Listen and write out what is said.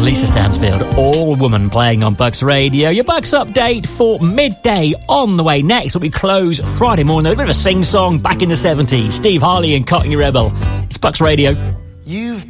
Lisa Stansfield, All Woman, playing on Bucks Radio. Your Bucks update for midday on the way. Next, we close Friday morning. A bit of a sing-song back in the 70s. Steve Harley and Cockney Rebel. It's Bucks Radio. You've